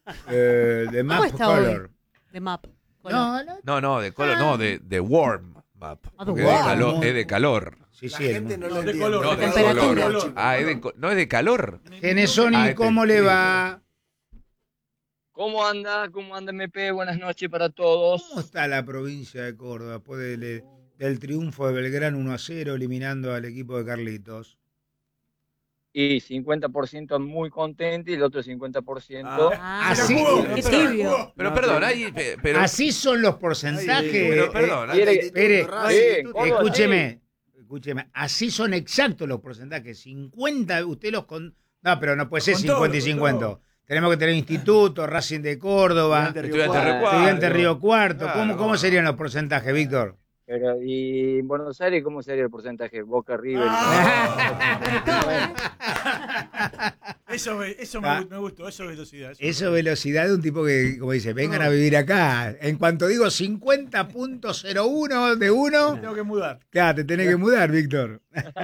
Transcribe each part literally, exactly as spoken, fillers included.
Eh, de ¿Cómo Map está Color. hoy? De Map. Color. No, no. No, no, de color, no, de, de warm map. Ah, de Porque es de warm. calor, es de calor. Sí, La sí, es gente muy- no lo de entiende. color, No, de Temperatura. color. Ah, es de, co- no es de calor. Genesoni, Ah, este ¿cómo es le frío. va? ¿Cómo anda? ¿Cómo anda M P? Buenas noches para todos. ¿Cómo está la provincia de Córdoba después del, del triunfo de Belgrano uno a cero, eliminando al equipo de Carlitos? Y cincuenta por ciento muy contento y el otro cincuenta por ciento... Ah, Así- qué tibio. Pero perdón, ahí, pe- pero, Así son los porcentajes. pero eh, perdón, eh, quiere- espere, Sí, ¿cómo escúcheme, escúcheme. Así son exactos los porcentajes. cincuenta, usted los con. No, pero no puede ser Con todo, cincuenta y con cincuenta. todo. Tenemos que tener instituto, Racing de Córdoba, Estudiante estudiante Río de Cuarto. Estudiante Río Cuarto. Claro, ¿Cómo, ¿Cómo bueno. serían los porcentajes, Víctor? Pero, ¿y en Buenos Aires cómo sería el porcentaje? Boca River. Eso, me- eso me, Ah. gu- me gustó, eso es velocidad. Eso es velocidad de un tipo que, como dice, vengan a vivir acá. En cuanto digo cincuenta punto cero uno de uno, Tengo que mudar. claro, te tenés que mudar, Víctor.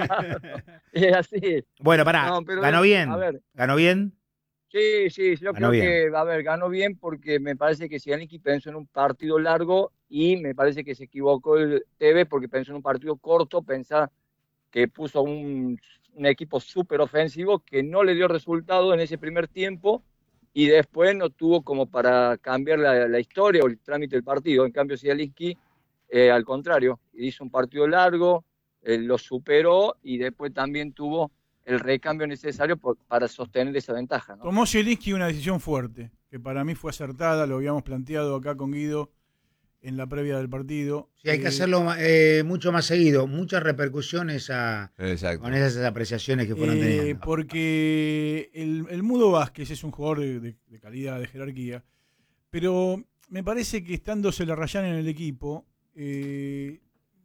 Es así. Bueno, pará, No, pero, ¿ganó bien? a ver. ¿Ganó bien? Sí, sí, yo Ganó creo bien. que, a ver, ganó bien porque me parece que Zielinski pensó en un partido largo y me parece que se equivocó el Tevez porque pensó en un partido corto, pensá que puso un, un equipo súper ofensivo que no le dio resultado en ese primer tiempo y después no tuvo como para cambiar la, la historia o el trámite del partido. En cambio, Zielinski, eh, al contrario, hizo un partido largo, eh, lo superó y después también tuvo el recambio necesario por, para sostener esa ventaja, ¿no? Tomó Zielinski una decisión fuerte, que para mí fue acertada, lo habíamos planteado acá con Guido en la previa del partido. Sí, hay que Eh, hacerlo eh, mucho más seguido. Muchas repercusiones a, exacto. con esas apreciaciones que fueron eh, teniendo. porque el, el Mudo Vázquez es un jugador de, de- de calidad, de jerarquía, pero me parece que estando Celarrayán en el equipo, eh,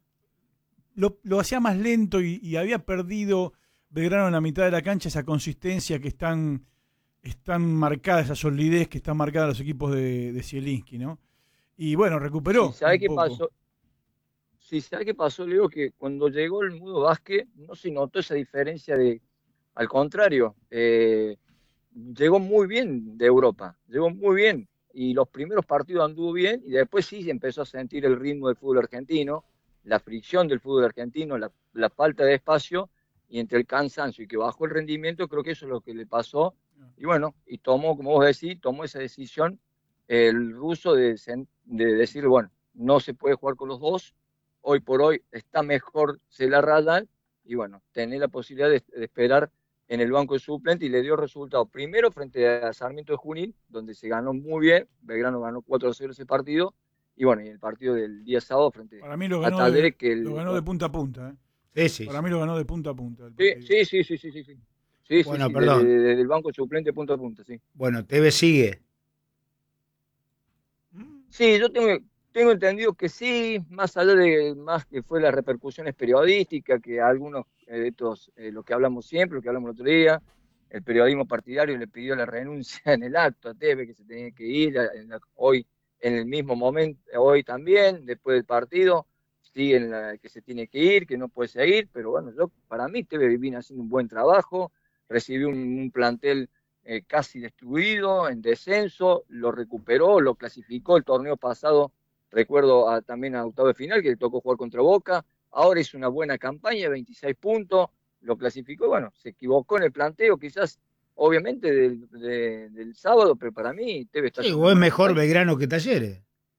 lo, lo hacía más lento y, y había perdido Belgrano en la mitad de la cancha esa consistencia que están, están marcada, esa solidez que están marcada los equipos de, de Zielinski, ¿no? Y bueno, recuperó. ¿Sabe un qué poco. pasó? Sí, ¿sabe qué pasó? Le digo que cuando llegó el Mudo Vázquez no se notó esa diferencia de, al contrario, eh, llegó muy bien de Europa, llegó muy bien y los primeros partidos anduvo bien y después sí se empezó a sentir el ritmo del fútbol argentino, la fricción del fútbol argentino, la, la falta de espacio y entre el cansancio y que bajó el rendimiento, creo que eso es lo que le pasó y bueno, y tomó, como vos decís, tomó esa decisión el ruso de, de decir, bueno, no se puede jugar con los dos, hoy por hoy está mejor Celarrayán y bueno, tener la posibilidad de, de esperar en el banco de suplente y le dio resultado primero frente a Sarmiento de Junín, donde se ganó muy bien, Belgrano ganó cuatro a cero ese partido y bueno, y el partido del día sábado frente Para mí lo a ganó, de, Talleres que el, lo ganó de punta a punta. ¿eh? Sí, sí. Para mí lo ganó de punta a punta. el sí, partido. sí, sí, sí, sí, sí, sí, sí, Bueno, sí, sí, perdón. de- de- del banco de suplente punto a punto, sí. Bueno, Tevez sigue. Sí, yo tengo, tengo entendido que sí, más allá de más que fue las repercusiones periodísticas, que algunos eh, de estos, eh, lo que hablamos siempre, lo que hablamos el otro día, el periodismo partidario le pidió la renuncia en el acto a Tevez, que se tenía que ir, en la- hoy en el mismo momento, hoy también, después del partido, sigue en la, que se tiene que ir, que no puede seguir, pero bueno, yo para mí Tevez viene haciendo un buen trabajo, recibió un, un plantel eh, casi destruido, en descenso, lo recuperó, lo clasificó el torneo pasado, recuerdo a, también a octavo de final, que le tocó jugar contra Boca, ahora hizo una buena campaña, veintiséis puntos, lo clasificó, y bueno, se equivocó en el planteo, quizás, obviamente, del, de, del sábado, pero para mí Tevez está Sí, haciendo o es una mejor campaña. Belgrano que Talleres.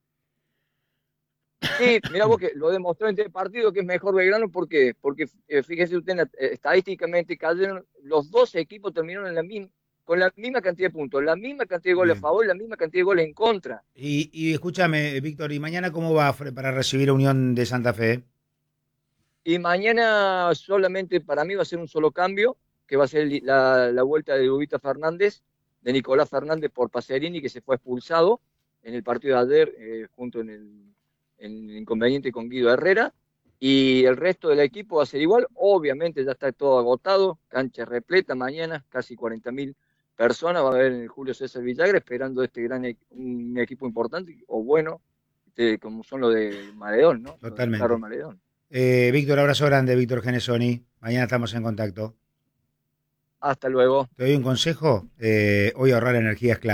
Sí, mirá vos que lo demostró en este partido que es mejor Belgrano, ¿por qué? Porque eh, fíjese usted, eh, estadísticamente cayeron, los dos equipos terminaron en la misma, con la misma cantidad de puntos, la misma cantidad de goles Bien. a favor y la misma cantidad de goles en contra. Y, y escúchame, Víctor, ¿y mañana cómo va Fre- para recibir a Unión de Santa Fe? Y mañana solamente para mí va a ser un solo cambio, que va a ser la, la vuelta de Ubita Fernández, de Nicolás Fernández por Pacerini, que se fue expulsado en el partido de ayer, eh, junto en el, en el inconveniente con Guido Herrera. Y el resto del equipo va a ser igual. Obviamente ya está todo agotado, cancha repleta mañana, casi cuarenta mil personas. Va a haber en el Julio César Villagra esperando este gran e- un equipo importante, o bueno, este, como son los de Maledón, ¿no? Los de Totalmente. Carlos Maledón. Eh, Víctor, abrazo grande, Víctor Genesoni. Mañana estamos en contacto. Hasta luego. Te doy un consejo. Eh, hoy ahorrar energía es clave.